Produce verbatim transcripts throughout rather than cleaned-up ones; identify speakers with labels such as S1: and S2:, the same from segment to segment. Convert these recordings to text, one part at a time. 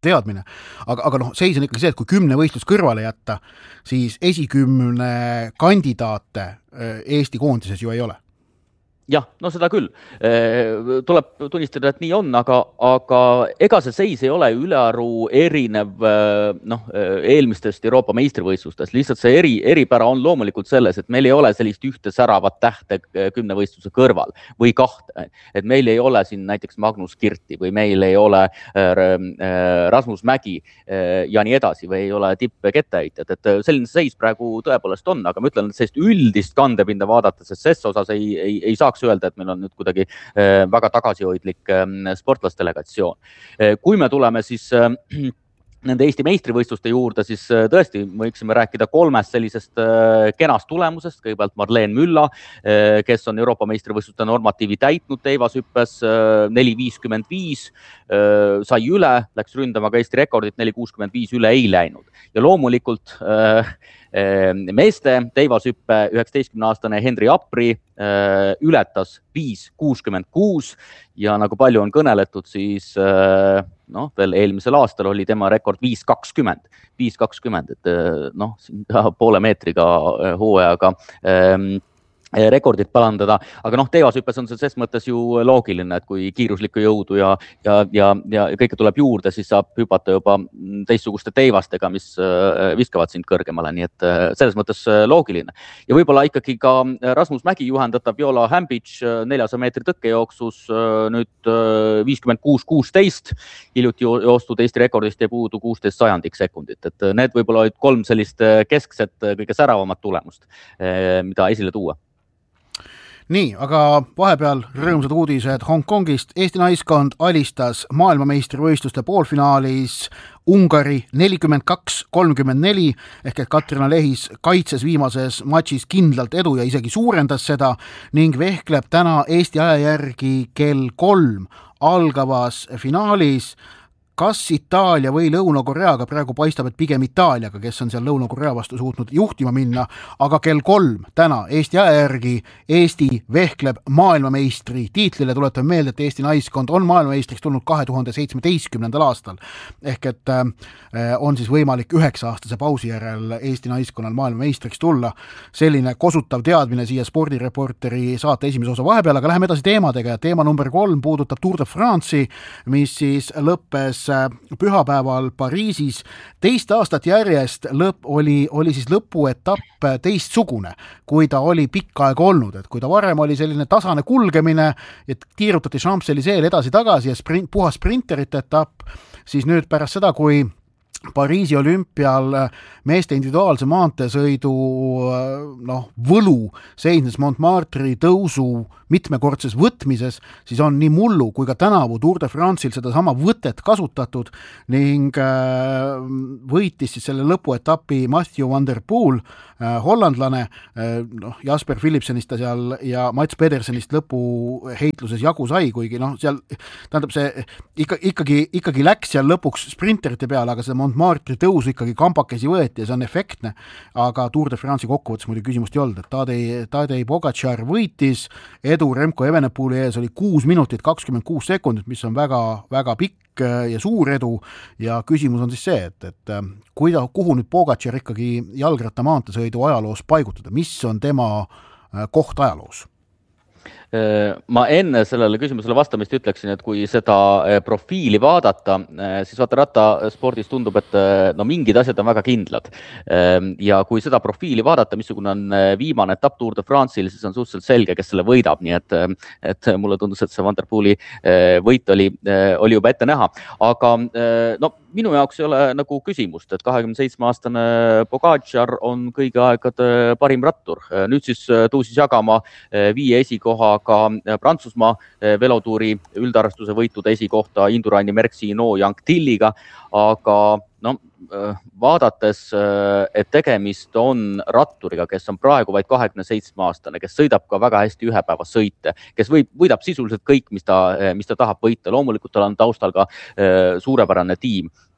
S1: teadmine. Aga, aga noh, seis on ikkagi see, et kui kümne võistlus kõrvale jätta, siis esikümne kandidaate Eesti koondises ju ei ole.
S2: Jah, no seda küll. Tuleb tunnistada, et nii on, aga, aga ega see seis ei ole ülearu erinev noh, eelmistest Euroopa meistrivõistlustest. Lihtsalt see eri, eripära on loomulikult selles, et meil ei ole sellist ühte säravat tähte kümnevõistluse kõrval või kahte. Et meil ei ole siin näiteks Magnus Kirti või meil ei ole Rasmus Mägi ja nii edasi või ei ole tippe kettaheitjad. Et selline seis praegu tõepoolest on, aga ma ütlen, et sellist üldist kandepinda vaadata, sest ses osas ei, ei, ei saaks öelda, et meil on nüüd kuidagi väga tagasihoidlik sportlasdelegatsioon. Kui me tuleme siis nende Eesti meistrivõistluste juurde, siis tõesti võiksime rääkida kolmest sellisest kenast tulemusest. Kõigepealt Marleen Mülla, kes on Euroopa meistrivõistluste normatiivi täitnud teivashüppes neli viiskümmend viis, sai üle, läks ründama ka Eesti rekordit, neli kuuskümmend viis üle ei läinud. Ja loomulikult meeste teivashüppe üheksateistkümne aastane Henri Apri ületas viis kuuskümmend kuus ja nagu palju on kõneletud, siis noh, veel eelmisel aastal oli tema rekord viis kakskümmend, viis kakskümmend, et noh, poole meetriga hooajaga rekordit palandada, aga noh, teivashüppes on see ses mõttes ju loogiline, et kui kiiruslikku jõudu ja, ja, ja, ja kõike tuleb juurde, siis saab hüpata juba teistsuguste teivastega, mis viskavad sind kõrgemale, nii et selles mõttes loogiline. Ja võib-olla ikkagi ka Rasmus Mägi juhendatav Viola Hambidž neljasaja meetri tõkkejooksus nüüd viiskümmend kuus kuusteist, hiljuti joostud Eesti rekordist ja puudu kuusteist sajandik sekundit, et need võib-olla olid kolm sellist keskset kõige säravamat tulemust, mida esile tuua.
S1: Nii, aga vahepeal rõõmsad uudised Hongkongist. Eesti naiskond alistas maailmameistrivõistluste poolfinaalis Ungari nelikümmend kaks kolmkümmend neli ehk et Katrina Lehis kaitses viimases matšis kindlalt edu ja isegi suurendas seda ning vehkleb täna Eesti aja järgi kell kolm algavas finaalis. Kas Itaalia või Lõuna-Koreaga, praegu paistab, et pigem Itaaliaga, kes on seal Lõuna-Korea vastu suutnud juhtima minna, aga kell kolm täna Eesti aja järgi Eesti vehkleb maailmameistri tiitlile. Tuletan meelde, et Eesti naiskond on maailmameistriks tulnud kahe tuhande seitsmeteistkümnendal aastal. Ehk et on siis võimalik üheksa aastase pausi järel Eesti naiskonnal maailmameistriks tulla. Selline kosutav teadmine siia spordireporteri saate esimese osa vahepeal, aga läheme edasi teemadega ja teema number kolm puudutab Tour de France'i, mis siis lõppes pühapäeval Pariisis. Teist aastat järjest lõpp oli, oli siis lõpuetapp teistsugune, kui ta oli pikka aega olnud. Et kui ta varem oli selline tasane kulgemine, et tiirutati Champs-Élysées edasi-tagasi ja sprint, puhas sprinterite etapp, siis nüüd pärast seda, kui Pariisi olümpial meeste individuaalse maanteesõidu noh, võlu seisnes Montmartre'i tõusu mitmekordses võtmises, siis on nii mullu kui ka tänavu Tour de France'il seda sama võtet kasutatud ning võitis siis selle lõpuetapi Mathieu van der Poel, hollandlane, noh, Jasper Philipsenist ta seal ja Mats Pedersenist lõpuheitluses jagu sai, kuigi noh, seal tähendab see ikka, ikkagi, ikkagi läks seal lõpuks sprinterite peale, aga see Montmartre'i tõus ikkagi kampakesi võeti ja see on efektne, aga Tour de France'i kokkuvõttes muidu küsimust ei olnud, et Tadej, Tadej Pogačar võitis, edu Remco Evenepoeli ees oli kuus minutit kakskümmend kuus sekundit, mis on väga, väga pikk ja suur edu ja küsimus on siis see, et, et kuida, kuhu nüüd Pogačar ikkagi jalgratta maanteesõidu ajaloos paigutada, mis on tema koht ajaloos?
S2: Ma enne sellele küsimusele vastamist ütleksin, et kui seda profiili vaadata, siis vaata rattaspordis tundub, et no mingid asjad on väga kindlad. Ja kui seda profiili vaadata, missugune on viimane etapp Tour de France'il, siis on suhteliselt selge, kes selle võidab. Nii et, et mulle tundus, et see Van der Poeli võit oli, oli juba ette näha. Aga no, minu jaoks ei ole nagu küsimust, et kahekümne seitsme aastane Pogačar on kõigi aegade parim rattur. Nüüd siis tõusis jagama viie esikoha ka Prantsusmaa velotuuri üldarvestuse võitude esikohta Induraini Merckxi No Young-Tilliga, aga no, vaadates, et tegemist on ratturiga, kes on praegu vaid kahekümne seitsme aastane, kes sõidab ka väga hästi ühepäeva sõite, kes võib, võidab sisuliselt kõik, mis ta, mis ta tahab võita. Loomulikult tal on taustal ka suurepärane tiim.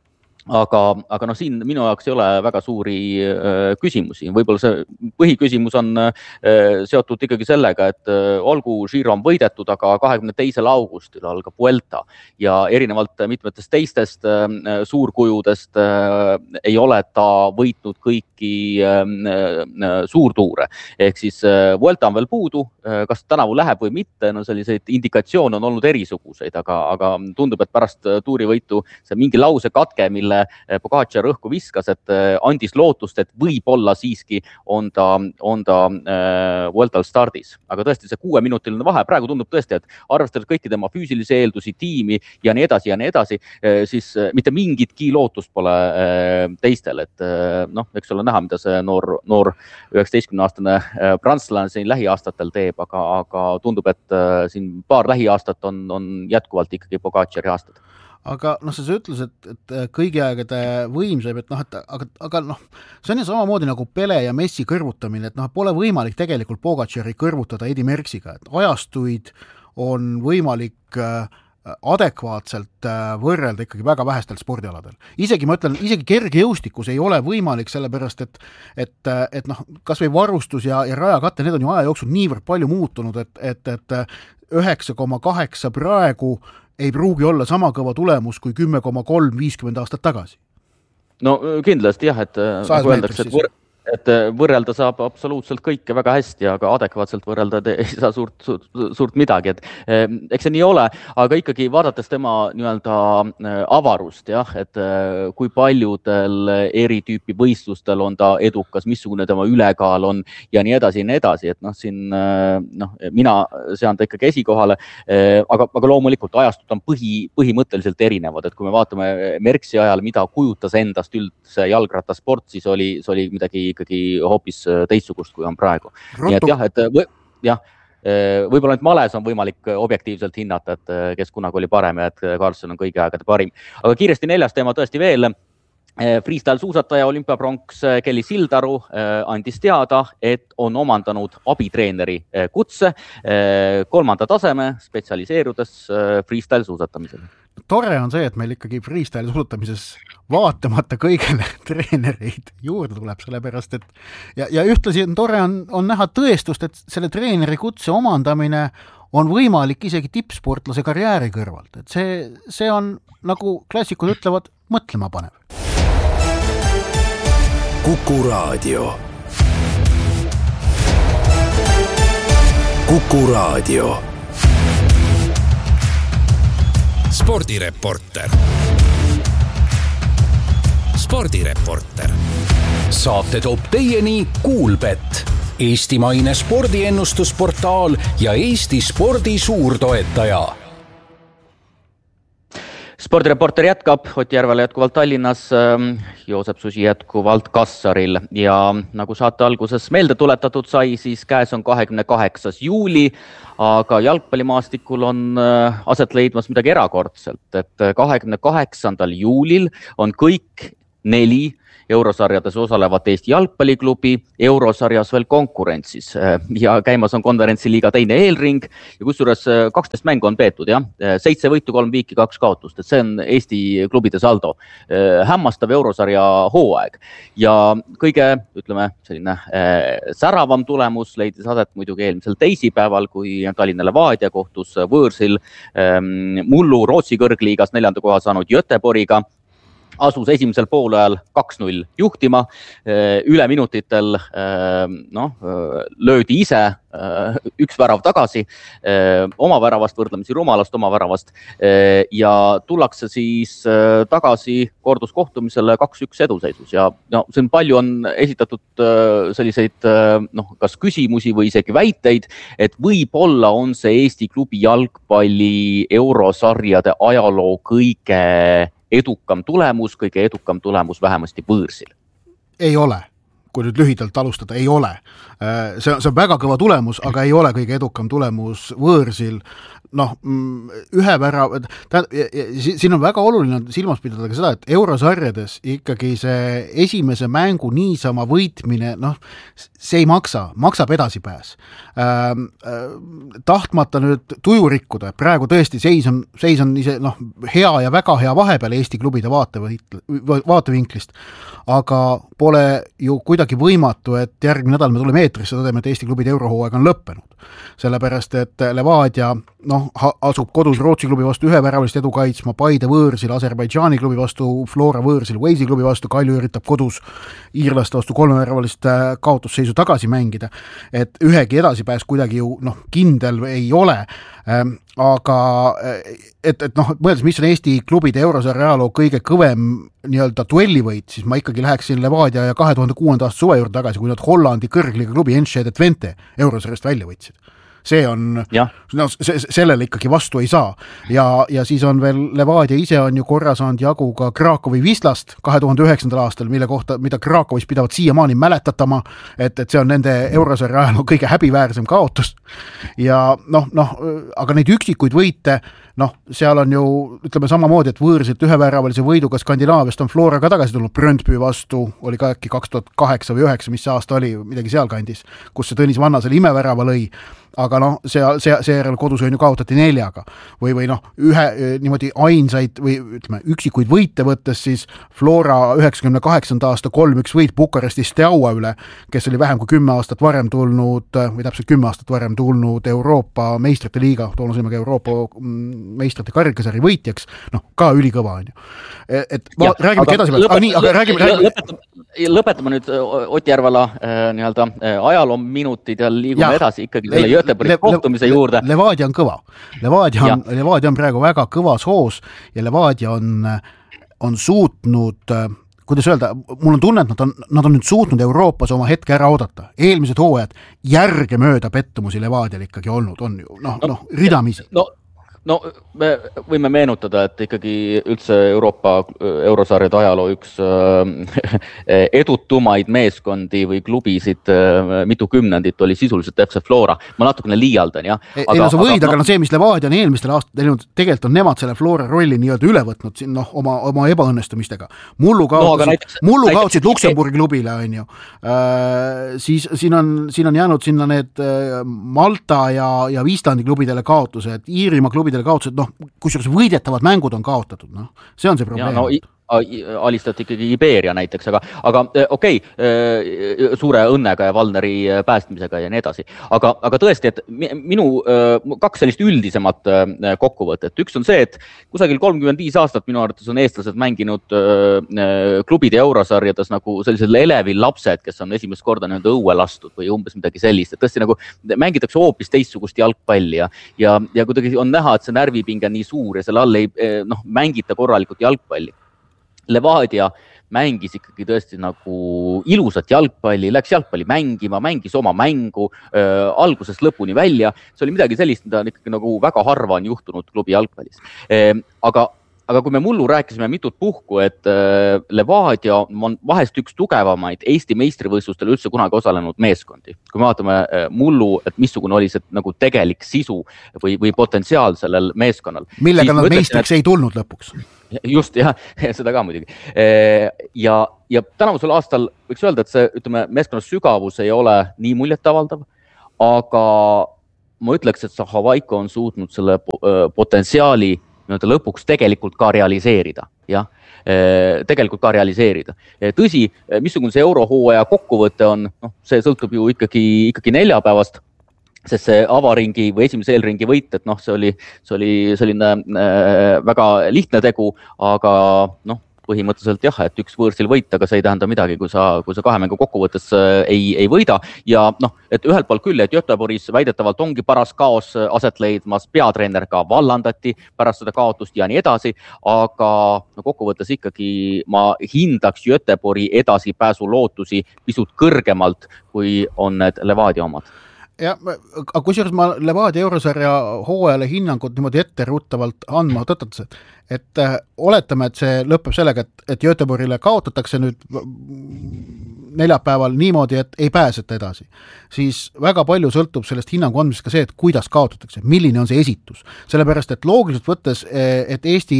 S2: aga, aga noh, siin minu jaoks ei ole väga suuri äh, küsimusi. Võib-olla see põhiküsimus on äh, seotud ikkagi sellega, et äh, olgu Giro on võidetud, aga kahekümne teisel augustil algab Vuelta ja erinevalt mitmetest teistest äh, suurkujudest äh, ei ole ta võitnud kõiki äh, äh, suurtuure. Ehk siis äh, Vuelta on veel puudu, äh, kas tänavu läheb või mitte, no selliseid indikatsioone on olnud erisuguseid, aga, aga tundub, et pärast tuurivõitu see mingi lause katke, mille Pogačar õhku viskas, et andis lootust, et võib-olla siiski on ta, on ta äh, Vueltal stardis. Aga tõesti see kuueminutiline vahe praegu tundub tõesti, et arvestades kõiki tema füüsilisi eeldusi, tiimi ja nii edasi ja nii edasi, siis mitte mingitki lootust pole äh, teistel. Et äh, noh, eks ole näha, mida see noor, noor üheksateistkümne aastane äh, prantslane siin lähiaastatel teeb, aga, aga tundub, et äh, siin paar lähiaastat on, on jätkuvalt ikkagi Pogačari aastad.
S1: Aga noh, sa ütles, et, et kõigi aegade võimsab, et noh, et aga, aga noh, see on ju samamoodi nagu Pele ja Messi kõrvutamine, et noh, pole võimalik tegelikult Pogačari kõrvutada Eddy Merckxiga, et ajastuid on võimalik adekvaatselt võrrelda ikkagi väga vähestel spordialadel. Isegi ma ütlen, isegi kergejõustikus ei ole võimalik, sellepärast, et, et, et noh, kas või varustus ja, ja rajakatte, need on ju aja jooksul niivõrd palju muutunud, et, et, et üheksa koma kaheksa praegu ei pruugi olla sama kõva tulemus kui kümme koma kolm viiskümmend aastat tagasi.
S2: No kindlasti jah, et, nagu öeldakse, et, võr et võrrelda saab absoluutselt kõike väga hästi, aga adekvaatselt võrrelda ei saa suurt, suurt, suurt midagi. Et, eks see nii ole, aga ikkagi vaadates tema nii-öelda avarust, jah, et kui paljudel eri tüüpi võistlustel on ta edukas, missugune tema ülekaal on ja nii edasi ja nii edasi, et noh, siin noh, mina sean ta ikkagi esikohale, aga, aga loomulikult ajastut on põhi, põhimõtteliselt erinevad, et kui me vaatame Merckxi ajal, mida kujutas endast üldse jalgrattasport, siis oli, see oli midagi ikkagi hoopis teistsugust, kui on praegu. Rotu. Nii et jah, et või, jah, võib-olla nüüd males on võimalik objektiivselt hinnata, et kes kunagi oli parem ja et Carlson on kõigi aegade parim. Aga kiiresti neljas teema tõesti veel. Freestyle suusataja olümpiapronks Kelly Sildaru andis teada, et on omandanud abitreeneri kutse kolmanda taseme spetsialiseerudes freestyle suusatamisele.
S1: Tore on see, et meil ikkagi freestyle suusatamises vaatamata kõigele treenereid juurde tuleb, sellepärast, et ja, ja ühtlasi tore on, on näha tõestust, et selle treeneri kutse omandamine on võimalik isegi tippsportlase karjääri kõrvalt. Et see, see on, nagu klassikud ütlevad, mõtlema panev.
S3: Kuku Raadio. Kuku Raadio. Spordireporter. Spordireporter. Saate toob teieni Kuulbet, eestimaine spordiennustusportaal ja Eesti spordi suurtoetaja.
S2: Spordireporter jätkab, Ott Järvele jätkuvalt Tallinnas, Joosep Susi jätkuvalt Kassaril ja nagu saate alguses meelde tuletatud sai, siis käes on kahekümne kaheksas juuli, aga jalgpallimaastikul on aset leidmas midagi erakordselt, et kahekümne kaheksandal juulil on kõik neli eurosarjades osalevat Eesti jalgpalliklubi eurosarjas veel konkurentsis ja käimas on konverentsiliiga teine eelring ja kusjuures kaksteist mängu on peetud, jah, seitse võitu, kolm viiki, kaks kaotust, et see on Eesti klubide saldo. Hämmastav eurosarja hooaeg ja kõige, ütleme, selline säravam tulemus leidis aset muidugi eelmisel teisipäeval, kui Tallinna Levadia kohtus võõrsil mullu Rootsi kõrgliigas neljanda koha saanud Göteborgiga. Asus esimesel poolajal kaks null juhtima, üle minutitel no, löödi ise üks värav tagasi, oma väravast võrdlemisi rumalast oma väravast ja tullakse siis tagasi korduskohtumisele kaks üks eduseisus ja no, see on palju on esitatud selliseid no, kas küsimusi või isegi väiteid, et võib-olla on see Eesti klubi jalgpalli eurosarjade ajaloo kõige edukam tulemus, kõige edukam tulemus vähemasti võõrsil.
S1: Ei ole. kui nüüd lühidalt alustada, ei ole. See on, see on väga kõva tulemus, aga ei ole kõige edukam tulemus võõrsil. Noh, ühe vära, siin on väga oluline silmas pidada ka seda, et eurosarjades ikkagi see esimese mängu niisama võitmine, noh, see ei maksa, maksab edasipääs. Ähm, tahtmata nüüd tuju rikkuda, praegu tõesti seis on, seis on ise, noh, hea ja väga hea vahepeal Eesti klubide vaatevõit, vaatevinklist, aga pole ju kuidagi võimatu, et järgmine nädal me tuleme eetrisse, tõdeme, et Eesti klubide eurohooaeg on lõppenud. Sellepärast, et Levadia noh, asub kodus Rootsi klubi vastu ühe väravalist edu kaitsma, Paide võõrsil, Aserbaidžaani klubi vastu, Flora võõrsil, Walesi klubi vastu, Kalju üritab kodus iirlaste vastu kolme väravalist kaotusseisu tagasi mängida. Et ühegi edasipääs kuidagi ju noh, kindel ei ole, aga et, et noh, mõeldes, mis on Eesti klubide eurosarja ajaloo kõige kõvem nii-öelda duellivõit, siis ma ikkagi läheksin Levadia ja kahe tuhande kuuenda aasta suve juurde tagasi, kui nad Hollandi kõrgliga klubi Enschede Twente eurosarjast välja võitsid. See on, no, se, sellele ikkagi vastu ei saa. Ja, ja siis on veel Levadia ise on ju korra saanud jagu ka Krakowi Wislast kahe tuhande üheksandal aastal, mille kohta, mida Krakowis pidavad siiamaani mäletatama, et, et see on nende eurosarja ajaloo kõige häbiväärsem kaotus. Ja noh, noh, aga neid üksikuid võite, noh, seal on ju, ütleme samamoodi, et võõrsilt üheväravalise võiduga Skandinaaviast on Flora ka tagasi tulnud, Brøndby vastu oli ka äkki kaks tuhat kaheksa või üheksa, mis see aasta oli, midagi seal kandis, kus see Tõnis Vanna selle imevärava lõi, aga noh, see, see, seejärel kodus on ju kaotati neljaga või, või noh, ühe niimoodi ainsaid või ütleme, üksikuid võite võttes siis Flora üheksakümne kaheksanda aasta kolm üks võit Bukarestis Steaua üle, kes oli vähem kui kümme aastat varem tulnud või täpselt kümme aastat varem tulnud Euroopa meistrite liiga, toona sõimega Euroopa meistrite karikasari võitjaks, noh, ka ülikõva on ju. Et ma, ja, räägime aga edasi, lõpet, nii, aga räägime, räägime.
S2: Lõpetame, lõpetame nüüd Ott Järvala äh, nii-öelda äh, ajaloominutid ja liigume ja, edasi ikkagi selle Göteborgi kohtumise juurde.
S1: Levadia on kõva. Levadia on, Levadia on praegu väga kõvas hoos ja Levadia on, on suutnud, kuidas öelda, mul on tunne, et nad on, nad on nüüd suutnud Euroopas oma hetke ära oodata. Eelmised hooajad järge mööda pettumusi Levadial ikkagi olnud, on ju, noh, no, noh, ridamisi.
S2: No, no me võime meenutada, et ikkagi üldse Euroopa eurosarjade ajaloo üks edutumaid meeskondi või klubisid mitu kümnendit oli sisuliselt F C Flora. Ma natukene liialdan, jah.
S1: Aga, ei no sa võid, aga, aga no see, mis Levadia on eelmistel aastatel teinud, tegelikult on nemad selle Flora rolli nii-öelda üle võtnud siin, noh, oma, oma ebaõnnestumistega. Mullu kaotasid, no, näiteks, mullu kaotasid Luksemburgi klubile, on ju. Äh, siis siin on, siin on jäänud sinna need Malta ja, ja Islandi klubidele kaotused, Iirimaa klubidele kaotused, noh, kusjuures võidetavad mängud on kaotatud, noh, see on see probleem. Ja, no,
S2: alistati ikkagi Iberia näiteks, aga, aga okei, okay, suure õnnega ja Valneri päästmisega ja nii edasi. Aga, aga tõesti, et minu kaks sellist üldisemat kokkuvõtet. Üks on see, et kusagil kolmkümmend viis aastat minu arvates on eestlased mänginud klubide eurosarjades nagu sellised elevil lapsed, kes on esimest korda nii-öelda õue lastud või umbes midagi sellist. Et tõesti nagu mängitakse hoopis teistsugust jalgpalli ja, ja, ja kuidagi on näha, et see närvipinge on nii suur ja selle all ei noh, mängita korralikult jalgpalli. Levadia mängis ikkagi tõesti nagu ilusat jalgpalli, läks jalgpalli mängima, mängis oma mängu äh, algusest lõpuni välja. See oli midagi sellist, mida on ikkagi nagu väga harva on juhtunud klubi jalgpallis. Äh, aga Aga kui me mullu rääkisime mitut puhku, et äh, Levadia on vahest üks tugevamaid Eesti meistrivõistlustel üldse kunagi osalenud meeskondi. Kui me vaatame äh, mullu, et missugune oli see nagu tegelik sisu või, või potentsiaal sellel meeskonnal.
S1: Millega nad meistriks et... ei tulnud lõpuks.
S2: Just, jah, seda ka muidugi. Ja, ja tänavusel aastal võiks öelda, et see ütleme, meeskonna sügavus ei ole nii muljetavaldav, aga ma ütleks, et Zahhovaiko on suutnud selle potentsiaali lõpuks tegelikult ka realiseerida, jah, tegelikult ka realiseerida. Tõsi, missugune see eurohooaja kokkuvõte on, noh, see sõltub ju ikkagi, ikkagi neljapäevast, sest see avaringi või esimese eelringi võit, et noh, see oli, see oli selline äh, väga lihtne tegu, aga noh, põhimõtteliselt jah, et üks võõrsil võit, aga see ei tähenda midagi, kui sa, kui sa kahe mängu kokkuvõttes ei, ei võida. Ja noh, et ühelt poolt küll, et Göteborgis väidetavalt ongi paras kaos aset leidmas, peatreener ka vallandati pärast seda kaotust ja nii edasi, aga no, kokkuvõttes ikkagi ma hindaks Göteborgi edasipääsu lootusi pisut kõrgemalt, kui on need Levadia omad.
S1: Ja, aga kusjuures ma Levadia eurosarja hooajale hinnangut niimoodi ette ruttavalt andma tõtatakse, et äh, oletame, et see lõpeb sellega, et, et Göteborgile kaotatakse nüüd neljapäeval niimoodi, et ei pääseta edasi, siis väga palju sõltub sellest hinnangu andmisest ka see, et kuidas kaotatakse, milline on see esitus. Sellepärast, et loogiliselt võttes, et Eesti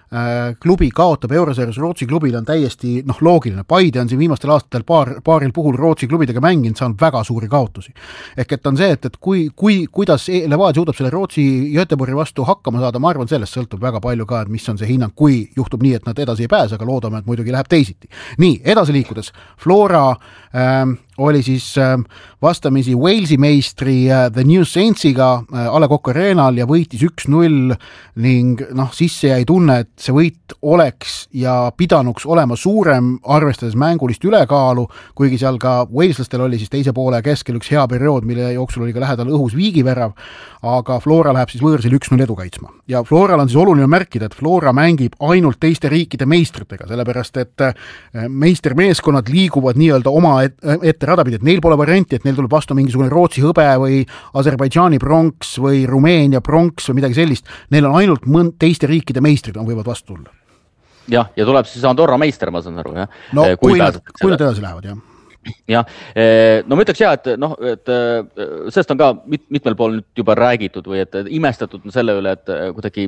S1: klubi kaotab Eurosarjas Rootsi klubile on täiesti noh, loogiline. Paide on siin viimastel aastatel paar, paaril puhul Rootsi klubidega mänginud, see on väga suuri kaotusi. Ehk et on see, et, et kui, kui, kuidas Levadia suudab selle Rootsi Göteborgi vastu hakkama saada, ma arvan, sellest sõltub väga palju ka, et mis on see hinnang, kui juhtub nii, et nad edasi ei pääse, aga loodame, et muidugi läheb teisiti. Nii, edasi liikudes. Flora ähm, oli siis ähm, vastamisi Walesi meistri äh, The New Saintsiga äh, A Le Coq Arenal ja võitis üks null ning noh, sisse jäi tunne, et see võit oleks ja pidanuks olema suurem, arvestades mängulist ülekaalu, kuigi seal ka Waleslastel oli siis teise poole keskel üks hea periood, mille jooksul oli ka lähedal õhus viigivärav, aga Flora läheb siis võõrsil üks null edu kaitsma. Ja Floral on siis oluline märkida, et Flora mängib ainult teiste riikide meistritega, sellepärast et meistermeeskonnad liiguvad nii-öelda oma ette radapidi, et neil pole varianti, et neil tuleb vastu mingisugune Rootsi hõbe või Aserbaidžaani pronks või Rumeenia pronks või midagi sellist. Neil on ainult mõnd teiste riikide meistrid on võivad vastu tulla.
S2: Jah, ja tuleb siis Andorra meister, ma saan aru, jah?
S1: No kui, kui, nad, kui nad edasi lähevad, jah.
S2: Jah, no ma ütleks jah, et, noh, et sellest on ka mit, mitmel pool nüüd juba räägitud või et imestatud selle üle, et kuidagi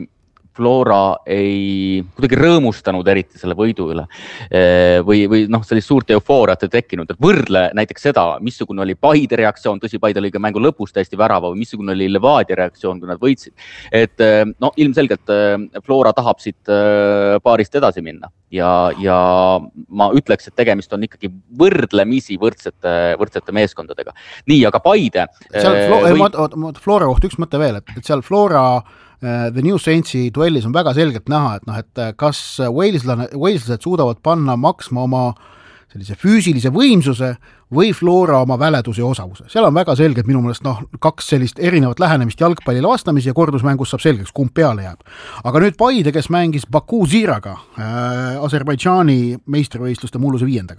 S2: Flora ei kuidagi rõõmustanud eriti selle võidu üle või, või noh, sellist suurt eufooriat ei tekkinud, et võrdle näiteks seda, missugune oli Paide reaktsioon, tõsi, Paide oli ka mängu lõpus täiesti värava või missugune oli Levadia reaktsioon, kui nad võitsid. Et no ilmselgelt Flora tahab siit paarist edasi minna ja, ja ma ütleks, et tegemist on ikkagi võrdlemisi võrdsete, võrdsete meeskondadega. Nii, aga Paide...
S1: Seal Flo- või... Flora kohta üks mõte veel, et, et seal Flora The New Saintsi duellis on väga selgelt näha, et, noh, et kas Waleslased suudavad panna maksma oma sellise füüsilise võimsuse või Flora oma väleduse ja osavuse. Seal on väga selgelt minu meelest noh, kaks sellist erinevat lähenemist jalgpallile vastamisi ja kordusmängus saab selgeks, kumb peale jääb. Aga nüüd Paide, kes mängis Baku Ziraga, äh, Aserbaidžaani meistrivõistluste mulluse viiendaga.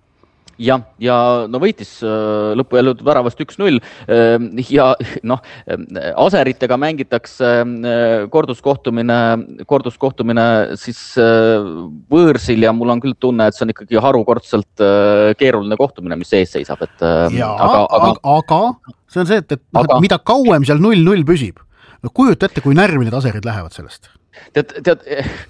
S2: Ja, ja no võitis lõppu jälle väravast üks null ja noh, aseritega mängitakse korduskohtumine, korduskohtumine siis võõrsil ja mul on küll tunne, et see on ikkagi harukordselt keeruline kohtumine, mis ees seisab. Et,
S1: ja, aga, aga, aga see on see, et, et aga, mida kauem seal null null püsib, no kujut ette, kui närvi need aserid lähevad sellest.
S2: Tead, tead,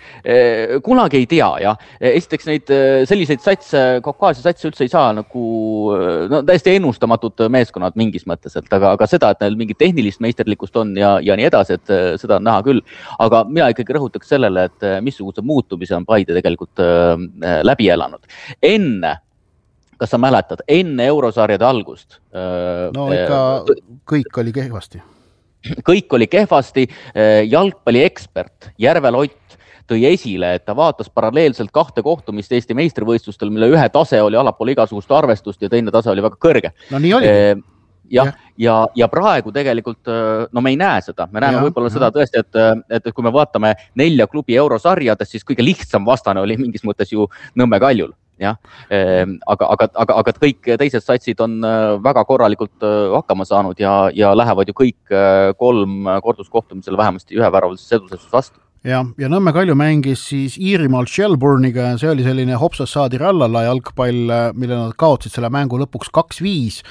S2: kunagi ei tea, jah. Esiteks neid selliseid satse, Kaukaasia satse üldse ei saa nagu, no täiesti ennustamatud meeskonnad mingis mõttes, et aga, aga seda, et neil mingi tehnilist meisterlikkust on ja, ja nii edasi, et seda on näha küll. Aga mina ikkagi rõhutaks sellele, et missuguse muutumise on Paide tegelikult läbi elanud. Enne, kas sa mäletad, enne eurosarjade algust?
S1: No ikka kõik oli kehvasti.
S2: Kõik oli kehvasti, jalgpalli ekspert Järvel Ott tõi esile, et ta vaatas paralleelselt kahte kohtumist Eesti meistrivõistlustel, mille ühe tase oli alapool igasugust arvestust ja teine tase oli väga kõrge.
S1: No nii oli.
S2: Ja, ja, ja praegu tegelikult, no me ei näe seda, me näeme ja, võib-olla ja. seda tõesti, et, et kui me vaatame nelja klubi eurosarjades, siis kõige lihtsam vastane oli mingis mõttes ju Nõmme Kaljul. Ja, aga, aga, aga, aga kõik teised satsid on väga korralikult hakkama saanud ja, ja lähevad ju kõik kolm korduskohtumisel vähemasti ühe väravalises edusesus vastu.
S1: Ja, ja Nõmme Kalju mängis siis Iirimaal Shelbourne'iga, see oli selline hopsas saadi rallala jalgpall, mille nad kaotsid selle mängu lõpuks kaks viis.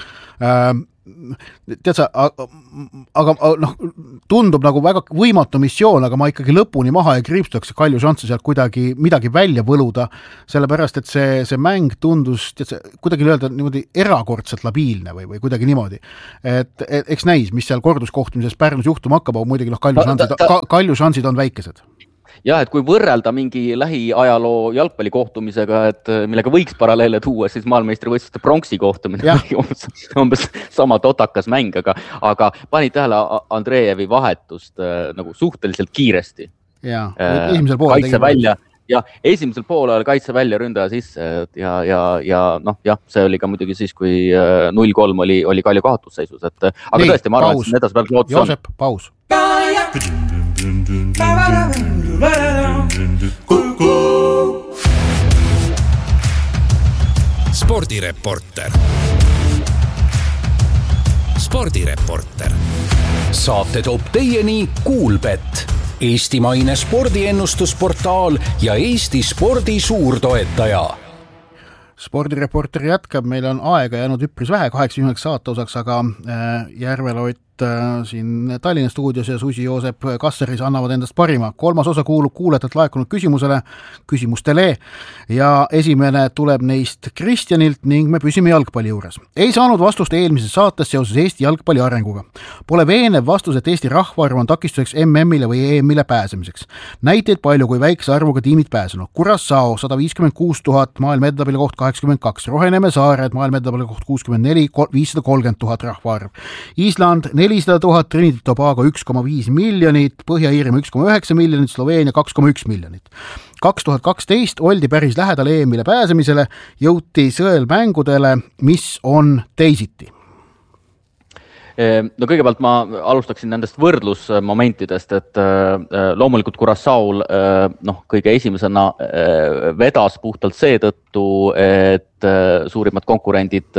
S1: Tead sa, aga noh, tundub nagu väga võimatu missioon, aga ma ikkagi lõpuni maha ei kriipstaks Kalju šansse sealt kuidagi midagi välja võluda, sellepärast, et see, see mäng tundus tead sa, kuidagi öelda niimoodi erakordselt labiilne või, või kuidagi niimoodi. Et, et eks näis, mis seal korduskohtumises Pärnus juhtuma hakkab, aga muidugi noh, Kalju šansid, ka, Kalju šansid on väikesed.
S2: Jah, et kui võrrelda mingi lähiajaloo jalgpallikohtumisega, et millega võiks paralleele tuua, siis maailmeistrivõistluste pronksi kohtumine umbes sama totakas mäng, aga, aga panid tähele Andrejevi vahetust nagu suhteliselt kiiresti.
S1: Ja, esimesel poole
S2: kaitse välja, ja esimesel poolel kaitse välja ründaja sisse ja, ja, ja noh, jah, see oli ka muidugi siis, kui null kolm oli, oli Kalju kaotusseisus, et aga nii, tõesti, ma arvan, et edasi pealt lootus on.
S1: Joosep, paus.
S3: Spordireporter. Spordireporter. Saate toob teieni Kuulbett, eestimaine spordiennustusportaal ja Eesti spordi suurtoetaja.
S1: Spordireporter jätkab, meil on aega jäänud üpris vähe kaheksakümneks saate osaks, aga Järvelott siin Tallinna stuudios ja Susi Joosep Kassaris annavad endast parima. Kolmas osa kuulub kuulajatelt laekunud küsimusele, küsimustele ja esimene tuleb neist Kristjanilt ning me püsime jalgpalli juures. Ei saanud vastust eelmises saates seoses Eesti jalgpalli arenguga. Pole veenev vastus, et Eesti rahvaarv on takistuseks M M-ile või E M-ile pääsemiseks. Näiteid palju, kui väikse arvuga tiimid pääsenud. Curaçao sada viiskümmend kuus tuhat, maailma edetabelis koht kaheksakümmend kaks, Roheneme saared, maailma edetabelis koht kuuskümmend neli, viissada kolmkümmend tuhat rahvaarv. Island nelisada tuhat, Trinidad ja Tobago üks koma viis miljonit, Põhja-Iirimaa üks koma üheksa miljonit, Sloveenia kaks koma üks miljonit. kaks tuhat kaksteist oldi päris lähedal E M-ile pääsemisele, jõuti sõelmängudele, mis on teisiti.
S2: No kõigepealt ma alustaksin nendest võrdlusmomentidest, et loomulikult Curaçao'l noh, kõige esimesena vedas puhtalt seetõttu, et suurimad konkurendid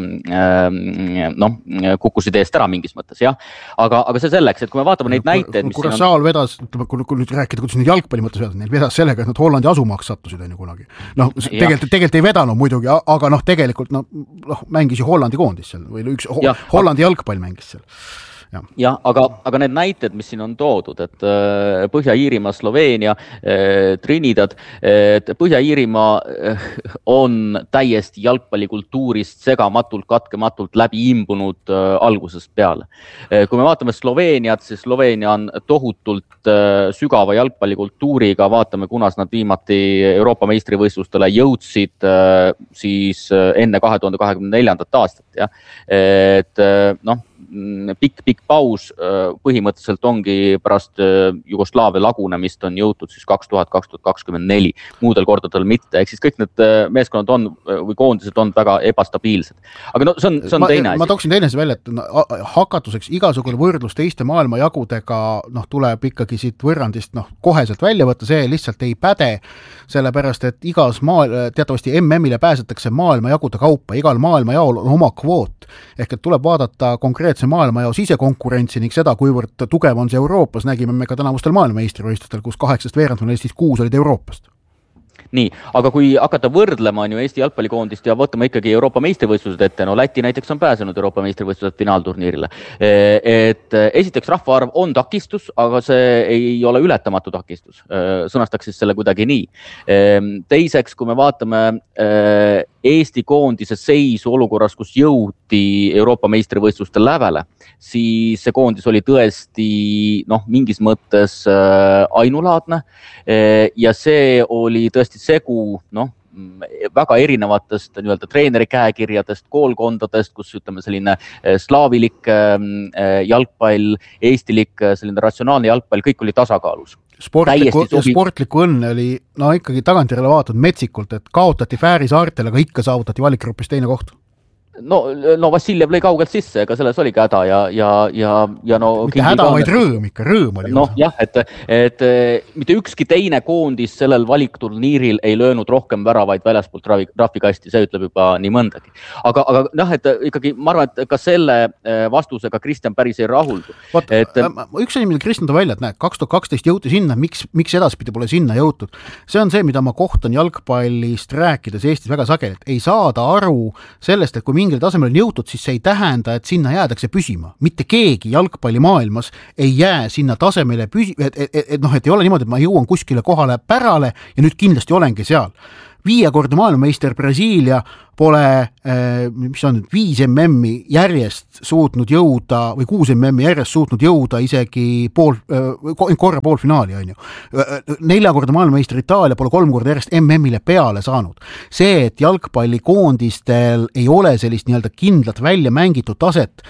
S2: noh, kukkusid eest ära mingis mõttes, jah. Aga, aga see selleks, et kui me vaatame neid näiteid, mis
S1: Curaçao'l on... vedas, kui, kui nüüd rääkida, kuidas nüüd jalgpalli mõttes vedas, neil vedas sellega, et nad Hollandi asumaks sattusid enne kunagi. Noh, tegelikult, tegelikult ei vedanud muidugi, aga noh, tegelikult noh, mängis ju Hollandi koondis seal või üks ja, Hollandi jalgpall mängis seal.
S2: jah, ja, aga, aga need näited, mis siin on toodud, et äh, Põhja-Iirimaa, Sloveenia, äh, Trinidad, et Põhja-Iirimaa äh, on täiesti jalgpallikultuurist segamatult, katkematult läbi imbunud äh, algusest peale. Äh, kui me vaatame Sloveeniat, siis Sloveenia on tohutult äh, sügava jalgpallikultuuriga, vaatame, kunas nad viimati Euroopa meistrivõistlustele jõudsid äh, siis äh, enne kahe tuhande kahekümne neljandat aastat. Ja? Et äh, noh, pikk, pikk paus põhimõtteliselt ongi pärast Jugoslaavia lagunemist on jõutud siis kaks tuhat, kaks tuhat kakskümmend neli, muudel kordadel mitte, ehk siis kõik need meeskonnad on või koondised on väga ebastabiilsed. Aga no see on, see on
S1: ma,
S2: teine asi.
S1: Ma tooksin teine asi välja, et hakatuseks igasugune võrdlus teiste maailma jagudega noh, tuleb ikkagi siit võrrandist noh, koheselt välja võtta, see lihtsalt ei päde, sellepärast, et igas maal, teatavasti M M-ile pääsetakse maailma jagude kaupa, igal maailma jaol on oma kvoot, ehk et tuleb vaadata konkreetse maailma jao sisekonkurentsi ning seda, kuivõrd tugev on see Euroopas, nägime me ka tänavustel maailmameistrivõistlustel, kus kaheksast veerandfinalistist kuus olid Euroopast.
S2: Nii, aga kui hakata võrdlema on ju Eesti jalgpallikoondist ja võtame ikkagi Euroopa meistrivõistlused ette, no Läti näiteks on pääsenud Euroopa meistrivõistlused finaalturniirile. Et esiteks rahvaarv on takistus, aga see ei ole ületamatu takistus. Sõnastaks siis selle kuidagi nii. Teiseks, kui me vaatame Eesti koondise seisu olukorras, kus jõuti Euroopa meistrivõistluste lävele, siis see koondis oli tõesti noh, mingis mõttes ainulaadne ja see oli tõesti segu noh, väga erinevatest nii-öelda treeneri käekirjadest, koolkondadest, kus ütleme selline slaavilik jalgpall, eestilik selline ratsionaalne jalgpall, kõik oli tasakaalus.
S1: Sportliku, sportliku õnne oli no ikkagi tagantjärele vaatad metsikult, et kaotati Fääri saartel, aga ikka saavutati valikgrupis teine koht.
S2: No, no Vassiljev lõi kaugelt sisse, ega selles oligi häda ja, ja, ja, ja no...
S1: Mitte häda, vaid rõõm ikka, rõõm oli.
S2: No jah, et, et mitte ükski teine koondis sellel valikturniiril ei löönud rohkem väravaid väljaspoolt rahvikasti, see ütleb juba nii mõndagi. Aga, aga noh, et ikkagi ma arvan, et ka selle vastusega Kristjan päris ei rahuldu.
S1: Vaat, et... üks asi, mida Kristjan too välja, et näed, kaks tuhat kaksteist jõuti sinna, miks, miks edaspidi pole sinna jõutud? See on see, mida ma kohtan jalgpallist rääkides Eestis väga sageli, et ei saada aru sellest, et kui mingil tasemel on jõutud, siis see ei tähenda, et sinna jäädakse püsima. Mitte keegi jalgpallimaailmas ei jää sinna tasemele püsi-, et, et, et, et noh, et ei ole niimoodi, et ma jõuan kuskile kohale pärale ja nüüd kindlasti olengi seal. Viiekordne maailmameister Brasiilia pole, mis on viis M-i järjest suutnud jõuda või kuus M-i järjest suutnud jõuda isegi pool, korra poolfinaali on ju. Neljakordne maailmameister Itaalia pole kolm korda järjest M-ile peale saanud. See, et jalgpallikoondistel ei ole sellist nii-öelda kindlat välja mängitud taset,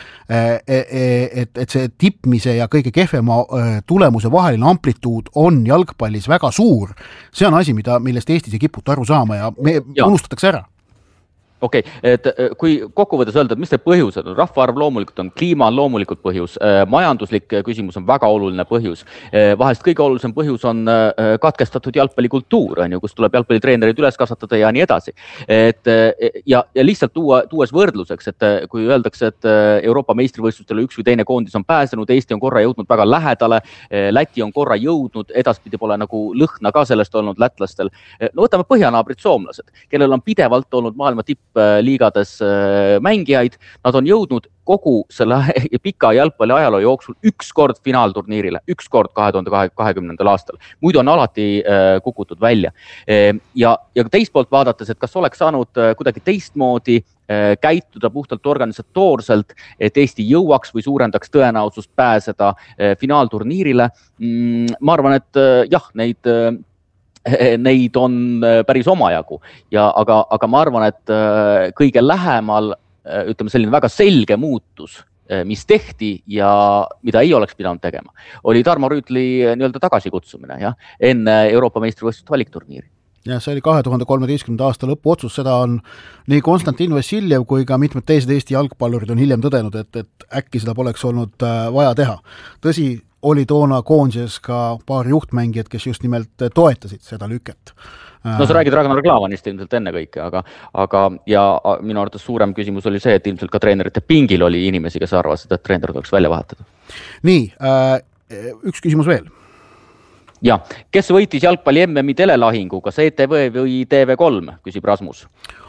S1: et, et see tippmise ja kõige kehvema tulemuse vaheline amplituud on jalgpallis väga suur. See on asi, mida, millest Eestis ei kiputa aru saama ja me ja. unustatakse ära.
S2: okei okay,, et kui kokkuvõttes öelda, et mis need põhjused on, rahvaarv loomulikult on, kliima on loomulikult põhjus, majanduslik küsimus on väga oluline põhjus, vahest kõige olulisem põhjus on katkestatud jalgpallikultuur, on ju, kus tuleb jalgpallitreenerid üles kasvatada ja nii edasi. Et, ja, ja lihtsalt tuua, tuues võrdluseks, et kui öeldakse, et Euroopa meistrivõistlustele üks või teine koondis on pääsenud, Eesti on korra jõudnud väga lähedale, Läti on korra jõudnud, edaspidi pole nagu lõhna ka sellest olnud lätlastel. No võtame põhjanaabrid soomlased, kellel on pidevalt olnud maailma tipp liigades mängijaid, nad on jõudnud kogu selle pika jalgpalli ajaloo jooksul üks kord finaalturniirile, üks kord kahe tuhande kahekümnendal aastal. Muidu on alati kukutud välja. Ja, ja teist poolt vaadates, et kas oleks saanud kuidagi teistmoodi käituda puhtalt organisatoorselt, et Eesti jõuaks või suurendaks tõenäosust pääseda finaalturniirile. Ma arvan, et jah, neid Neid on päris omajagu, ja, aga, aga ma arvan, et kõige lähemal, ütleme selline väga selge muutus, mis tehti ja mida ei oleks pidanud tegema, oli Tarmo Rüütli nii-öelda tagasikutsumine ja, enne Euroopa meistrivõistluste valikturniiri.
S1: Ja see oli kahe tuhande kolmeteistkümnenda aasta lõpu otsus, seda on nii Konstantin Vassiljev kui ka mitmed teised Eesti jalgpallurid on hiljem tõdenud, et, et äkki seda poleks olnud vaja teha. Tõsi, oli toona koondises ka paar juhtmängijat, kes just nimelt toetasid seda lüket.
S2: No sa räägid Ragnar Klavanist ilmselt enne kõike, aga, aga ja minu arvates suurem küsimus oli see, et ilmselt ka treenerite pingil oli inimesi, kes arvasid, et treener tuleks välja vahetada.
S1: Nii, üks küsimus veel.
S2: Ja, kes võitis jalgpalli M M-i telelahingu, kas E T V või T V kolm, küsib Rasmus?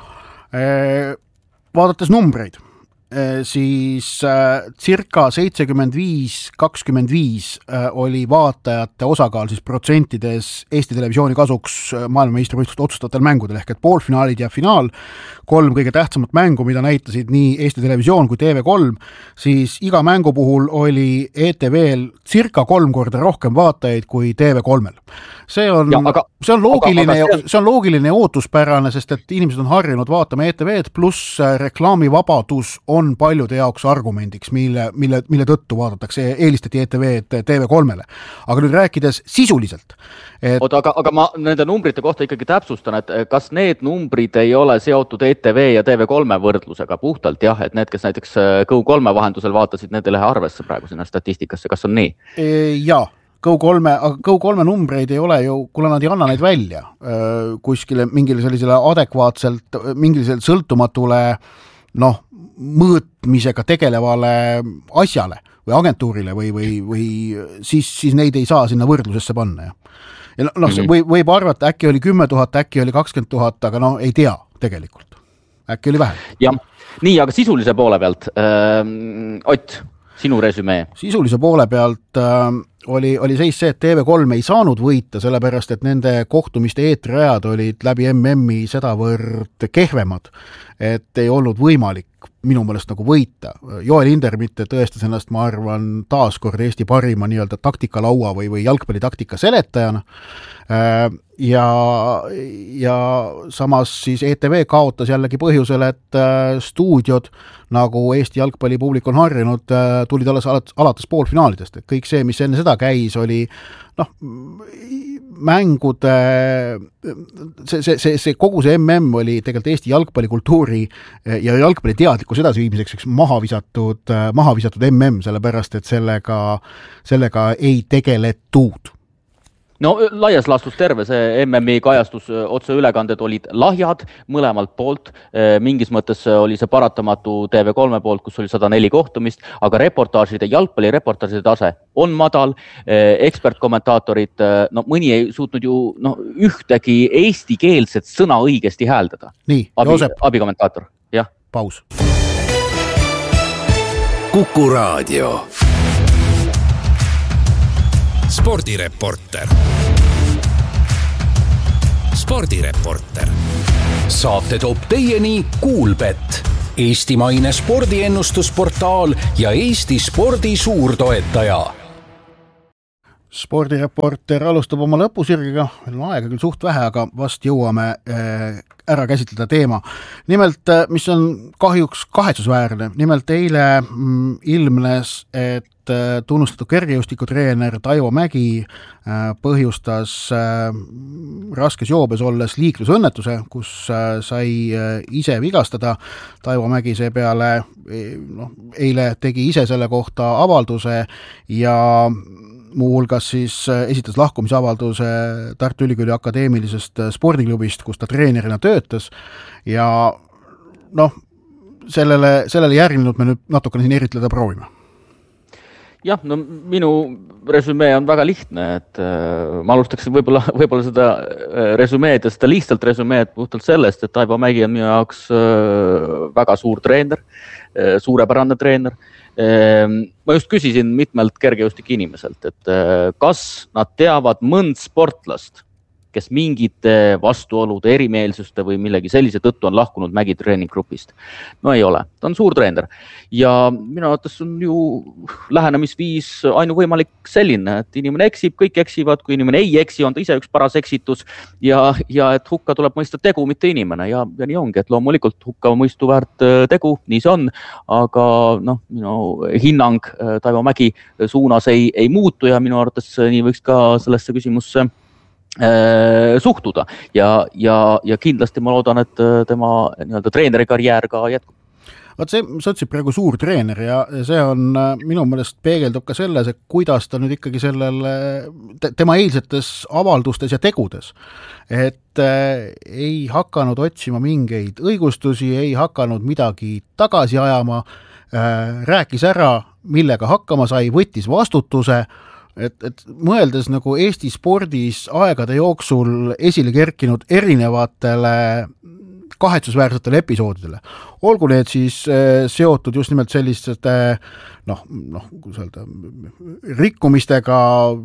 S1: Vaadates numbreid, siis circa seitsekümmend viis kakskümmend viis oli vaatajate osakaal siis protsentides Eesti Televisiooni kasuks maailmameistrivõistluste otsustavatel mängudel, ehk et poolfinaalid ja finaal, kolm kõige tähtsamat mängu, mida näitasid nii Eesti Televisioon kui T V kolm, siis iga mängu puhul oli E T V-l circa kolm korda rohkem vaatajaid kui T V kolmel. See on, ja, aga, see on loogiline, aga, aga see... see on loogiline ja ootuspärane, sest et inimesed on harjunud vaatama E T V-d, pluss reklaamivabadus on paljude jaoks argumendiks, mille, mille, mille tõttu vaadatakse, eelistati E T V-d T V kolmele. Aga nüüd rääkides sisuliselt.
S2: Et... Oota, aga, aga ma nende numbrite kohta ikkagi täpsustan, et kas need numbrid ei ole seotud E T V ja T V kolme võrdlusega puhtalt, jah, et need, kes näiteks Go kolme vahendusel vaatasid, need ei lähe arvesse praegu sinna statistikasse, kas on nii?
S1: E, jaa. Go kolme, aga Go kolme numbreid ei ole ju, kuna nad ei anna neid välja kuskile mingile sellisele adekvaatselt, mingile sõltumatule noh, mõõtmisega tegelevale asjale või agentuurile või, või, või siis, siis neid ei saa sinna võrdlusesse panna. Ja, ja noh, mm-hmm. võib, võib arvata, äkki oli kümme tuhat, äkki oli kakskümmend tuhat, aga noh, ei tea tegelikult. Äkki oli vähem.
S2: Ja, nii, aga sisulise poole pealt, äh, Ott, sinu resümee.
S1: Sisulise poole pealt äh, oli, oli seis see, et T V kolm ei saanud võita, sellepärast, et nende kohtumiste eetrajad olid läbi M M-i sedavõrd kehvemad, et ei olnud võimalik minu meelest nagu võita. Joel Indermitte tõestas ennast, ma arvan, taaskord Eesti parima nii-öelda taktikalaua või, või jalgpallitaktika seletajana. Ja, ja samas siis E T V kaotas jällegi põhjusel, et stuudiod, nagu Eesti jalgpallipublik on harjunud, tulid alles alates poolfinaalidest. Et kõik see, mis enne seda käis, oli noh, mängude, see, see, see, see kogu see M M oli tegelikult Eesti jalgpallikultuuri ja jalgpalli teadlikkus edasiviimiseks üks maha visatud, maha visatud M M, sellepärast, et sellega, sellega ei tegeletud.
S2: No laias laastus terve see M M-i kajastus, otseülekanded olid lahjad mõlemalt poolt, mingis mõttes oli see paratamatu T V kolme poolt, kus oli sada neli kohtumist, aga reportaažide, jalgpalli reportaažide tase on madal, ekspertkommentaatorid, no mõni ei suutnud ju no, ühtegi eestikeelset sõna õigesti hääldada.
S1: Nii,
S2: Abi,
S1: Joosep.
S2: Abikommentaator, jah.
S1: Paus.
S3: Kuku Raadio. Spordireporter. Spordireporter. Saate toob teieni Kuulbet, eestimaine spordiennustusportaal ja Eesti spordi suurtoetaja.
S1: Spordireporter alustab oma lõpusirgiga, meil on aega küll suht vähe, aga vast jõuame ära käsitleda teema. Nimelt, mis on kahjuks kahetsusväärne, nimelt eile ilmnes, et tunnustatud kergejõustikutreener Taivo Mägi põhjustas raskes joobes olles liiklusõnnetuse, kus sai ise vigastada. Taivo Mägi seepeale no, eile tegi ise selle kohta avalduse ja muuhulgas siis esitas lahkumisavalduse Tartu Ülikooli akadeemilisest spordiklubist, kus ta treenerina töötas ja noh, sellele, sellele järgnenud me nüüd natukene siin eritleda proovime.
S2: Jah, no minu resümee on väga lihtne, et äh, ma alustaksin võib-olla, võib-olla seda resümeed ja seda lihtsalt resümeed puhtalt sellest, et Taivo Mägi on minu jaoks äh, väga suur treener, äh, suurepärane treener. Äh, ma just küsisin mitmelt kergejõustik inimeselt, et äh, kas nad teavad mõnd sportlast, kes mingite vastuolude, erimeelsuste või millegi sellise tõttu on lahkunud Mägi treeninggrupist. No ei ole, ta on suur treener ja minu arvates on ju lähenemisviis ainuvõimalik selline, et inimene eksib, kõik eksivad, kui inimene ei eksi, on ta ise üks paras eksitus ja, ja et hukka tuleb mõista tegu, mitte inimene ja, ja nii ongi, et loomulikult hukka mõistu väärt tegu, nii see on, aga noh, minu hinnang Taivo Mägi suunas ei, ei muutu ja minu arvates nii võiks ka sellesse küsimusse suhtuda ja, ja, ja kindlasti ma loodan, et tema nii-öelda treeneri karjäär ka jätkub.
S1: Vaat see, sa ütlesid praegu suur treener ja see on minu meelest peegeldub ka selles, et kuidas ta nüüd ikkagi sellele, tema eilsetes avaldustes ja tegudes, et ei hakanud otsima mingeid õigustusi, ei hakanud midagi tagasi ajama, rääkis ära, millega hakkama sai, võttis vastutuse. Et, et mõeldes nagu Eesti spordis aegade jooksul esile kerkinud erinevatele kahetsusväärsetele episoodidele. Olgu need siis seotud just nimelt selliste noh, noh, kuidas öelda, rikkumistega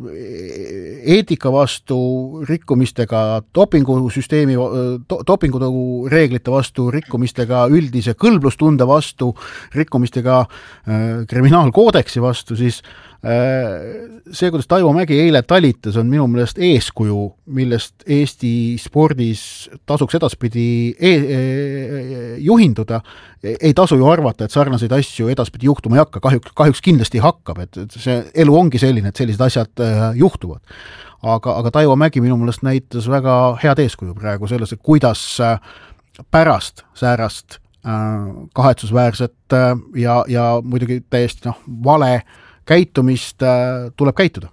S1: eetika vastu, rikkumistega dopingusüsteemi, dopingu reeglite vastu, rikkumistega üldise kõlblustunde vastu, rikkumistega kriminaalkoodeksi vastu, siis see, kuidas Taivo Mägi eile talitas, on minu meelest eeskuju, millest Eesti spordis tasuks edaspidi e e juhinduda. Ei tasu ju arvata, et sarnaseid asju edaspidi juhtuma ei hakka, kahjuks, kahjuks kindlasti hakkab, et see elu ongi selline, et sellised asjad juhtuvad. Aga, aga Taivo Mägi minu meelest näitas väga head eeskuju praegu selles, et kuidas pärast säärast kahetsusväärset ja, ja muidugi täiesti noh, vale käitumist tuleb käituda.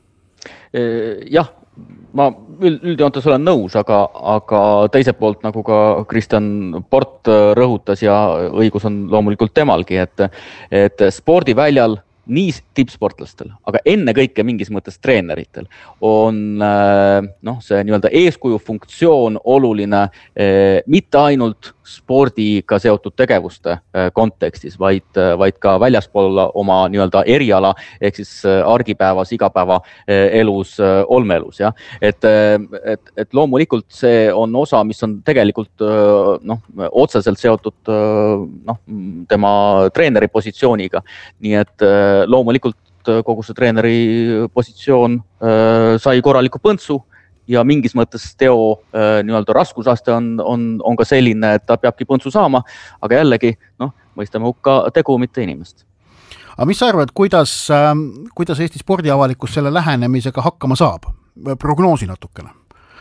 S2: Jah, ma üldjoontes olen nõus, aga, aga teiselt poolt, nagu ka Kristjan Port rõhutas ja õigus on loomulikult temalgi, et, et spordiväljal nii tippsportlastel, aga enne kõike mingis mõttes treeneritel on noh, see nii-öelda eeskuju funktsioon oluline mitte ainult spordiga seotud tegevuste kontekstis, vaid, vaid ka väljaspool oma nii-öelda eriala, ehk siis argipäevas, igapäeva elus, olmeelus. Ja? Et, et, et loomulikult see on osa, mis on tegelikult noh, otseselt seotud noh, tema treeneri positsiooniga. Nii et loomulikult kogu see treeneri positsioon sai korraliku põntsu ja mingis mõttes teo nii-öelda raskusaste on, on, on ka selline, et ta peabki põntsu saama, aga jällegi noh, mõistame hukka tegu, mitte inimest.
S1: Aga mis sa arvad, kuidas, kuidas Eesti spordiavalikkus selle lähenemisega hakkama saab? Prognoosi natukene.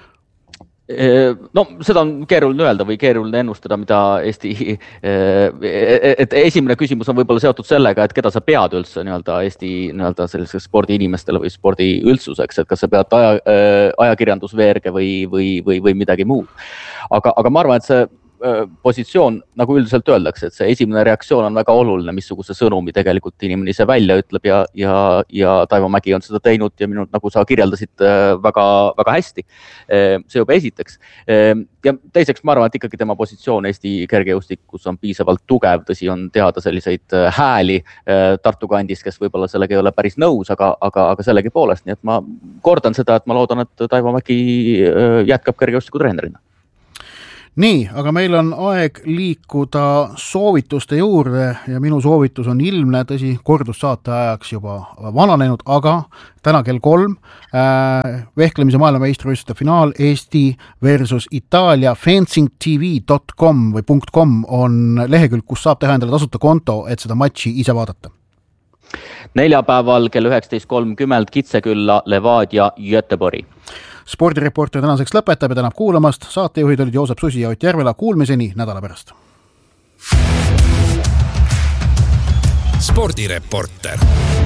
S2: No seda on keeruline öelda või keeruline ennustada, mida Eesti, et esimene küsimus on võib-olla seotud sellega, et keda sa pead üldse nii-öelda Eesti nii-öelda selliseks spordi inimestele või spordi üldsuseks, et kas sa pead aja, ajakirjandusveerge või, või, või, või midagi muud. Aga, aga ma arvan, et see positsioon, nagu üldiselt öeldakse, et see esimene reaktsioon on väga oluline, missuguse sõnumi tegelikult inimene ise välja ütleb ja, ja, ja Taivo Mägi on seda teinud ja minu, nagu sa kirjeldasid väga, väga hästi. See juba esiteks. Ja teiseks ma arvan, et ikkagi tema positsioon Eesti kergejõustikus on piisavalt tugev, tõsi on teada selliseid hääli Tartu kandis, kes võib-olla sellega ei ole päris nõus, aga, aga, aga sellegi poolest. Nii et ma kordan seda, et ma loodan, et Taivo Mägi jätkab kergejõustiku treenerina.
S1: Nii, aga meil on aeg liikuda soovituste juurde ja minu soovitus on ilmne, tõsi, kordussaate ajaks juba vananenud, aga täna kell kolm äh, vehklemise maailmameistrivõistluste finaal Eesti versus Itaalia fencing t v dot com või .com on lehekülg, kus saab teha endale tasuta konto, et seda matši ise vaadata.
S2: Neljapäeval kell üheksateist kolmkümmend Kitsekülla, Levadia, Göteborgi.
S1: Spordireporter tänaseks lõpetab ja tänab kuulamast. Saatejuhid olid Joosep Susi ja Ott Järvela. Kuulmiseni nädala pärast.
S3: Spordireporter.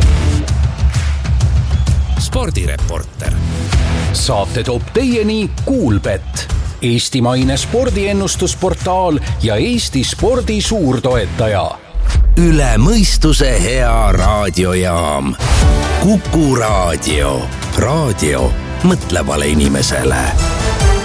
S3: Spordireporter. Saate toob teieni Kuulbett, eestimaine spordiennustusportaal ja Eesti spordi suurtoetaja. Üle mõistuse hea raadiojaam. Kuku Raadio. Raadio mõtlevale inimesele.